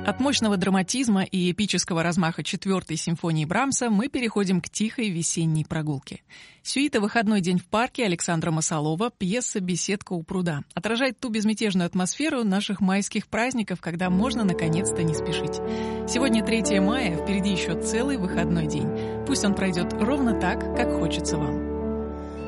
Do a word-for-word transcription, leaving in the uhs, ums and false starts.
От мощного драматизма и эпического размаха четвертой симфонии Брамса мы переходим к тихой весенней прогулке. Сюита «Выходной день в парке» Александра Масалова, пьеса «Беседка у пруда», отражает ту безмятежную атмосферу наших майских праздников, когда можно наконец-то не спешить. Сегодня третье мая, впереди еще целый выходной день. Пусть он пройдет ровно так, как хочется вам.